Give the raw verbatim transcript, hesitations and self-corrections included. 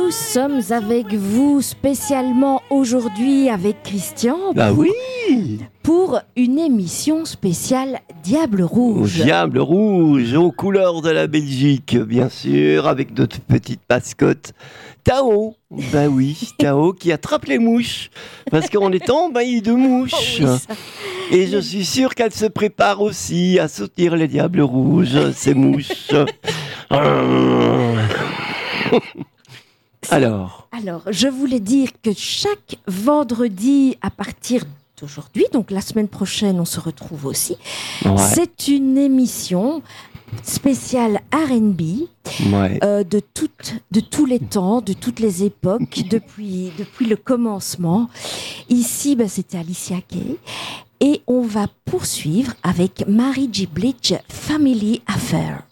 Nous sommes avec vous spécialement aujourd'hui avec Christian. Bah pour, oui Pour une émission spéciale Diable Rouge. Diable Rouge, aux couleurs de la Belgique, bien sûr, avec notre petite mascotte Tao. Bah oui, Tao qui attrape les mouches, parce qu'on est envahi de mouches. Oh oui, ça. Et je suis sûr qu'elle se prépare aussi à sauter les Diables Rouges, ces mouches. Alors Alors, je voulais dire que chaque vendredi à partir d'aujourd'hui, donc la semaine prochaine, on se retrouve aussi. ouais, C'est une émission spéciale R and B ouais. euh, de, toutes, de tous les temps, de toutes les époques, depuis, depuis le commencement. Ici, ben, c'était Alicia Kay. Et on va poursuivre avec Mary J. Blige, Family Affair.